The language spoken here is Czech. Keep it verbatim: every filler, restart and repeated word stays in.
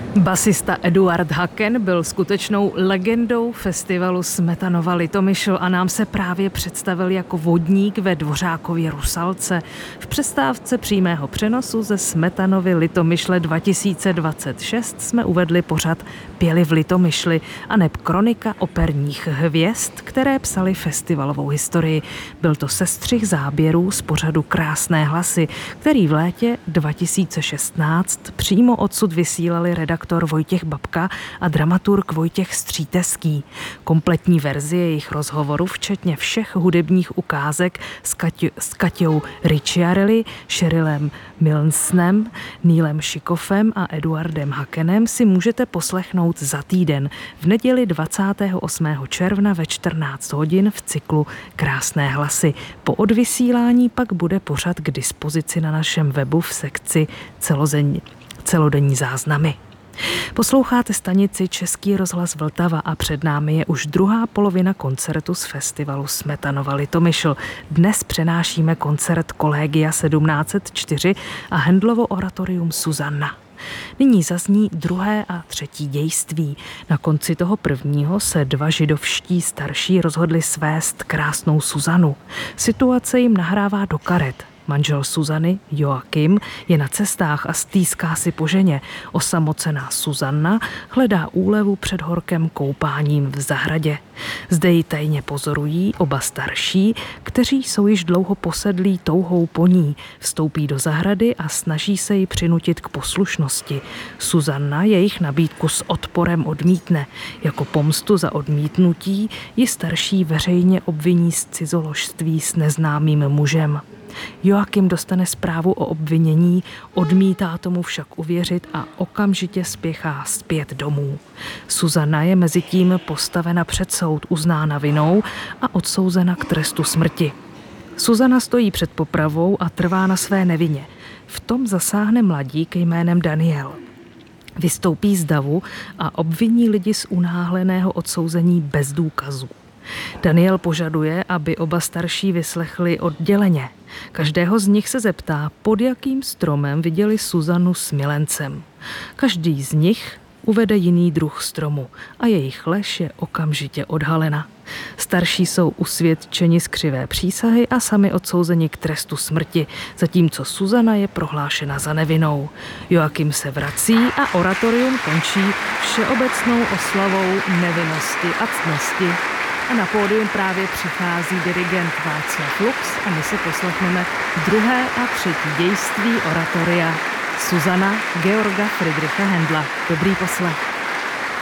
Basista Eduard Haken byl skutečnou legendou festivalu Smetanova Litomyšl a nám se právě představil jako vodník ve Dvořákově Rusalce. V přestávce přímého přenosu ze Smetanovy Litomyšle dva tisíce dvacet šest jsme uvedli pořad Pěli v Litomyšli a neb kronika operních hvězd, které psali festivalovou historii. Byl to sestřih záběrů z pořadu Krásné hlasy, který v létě dva tisíce šestnáct přímo odsud vysílali redaktor Vojtěch Babka a dramaturg Vojtěch Stříteský. Kompletní verzi jejich rozhovoru, včetně všech hudebních ukázek s, Kati- s Kaťou Ricciarelli, Sherylem Milnesem, Neilem Šikofem a Eduardem Hakenem, si můžete poslechnout za týden v neděli dvacátého osmého června ve čtrnáct hodin v cyklu Krásné hlasy. Po odvysílání pak bude pořad k dispozici na našem webu v sekci celodenní, celodenní záznamy. Posloucháte stanici Český rozhlas Vltava a před námi je už druhá polovina koncertu z festivalu Smetanova Litomyšl. Dnes přenášíme koncert Collegia sedmnáct set čtyři a Handlovo oratorium Susanna. Nyní zazní druhé a třetí dějství. Na konci toho prvního se dva židovští starší rozhodli svést krásnou Suzanu. Situace jim nahrává do karet. Manžel Suzany, Joachim, je na cestách a stýská si po ženě. Osamocená Susanna hledá úlevu před horkým koupáním v zahradě. Zde ji tajně pozorují oba starší, kteří jsou již dlouho posedlí touhou po ní. Vstoupí do zahrady a snaží se ji přinutit k poslušnosti. Susanna jejich nabídku s odporem odmítne. Jako pomstu za odmítnutí ji starší veřejně obviní z cizoložství s neznámým mužem. Joachim dostane zprávu o obvinění, odmítá tomu však uvěřit a okamžitě spěchá zpět domů. Susanna je mezitím postavena před soud, uznána vinou a odsouzena k trestu smrti. Suzana stojí před popravou a trvá na své nevině. V tom zasáhne mladík jménem Daniel. Vystoupí z davu a obviní lidi z unáhleného odsouzení bez důkazů. Daniel požaduje, aby oba starší vyslechli odděleně. Každého z nich se zeptá, pod jakým stromem viděli Suzanu s milencem. Každý z nich uvede jiný druh stromu a jejich lež je okamžitě odhalena. Starší jsou usvědčeni z křivé přísahy a sami odsouzeni k trestu smrti, zatímco Suzana je prohlášena za nevinnou. Joachim se vrací a oratorium končí všeobecnou oslavou nevinnosti a ctnosti. A na pódium právě přichází dirigent Václav Lux a my si poslechneme druhé a třetí dějství oratoria Suzana Georga Friedricha Händla. Dobrý poslech.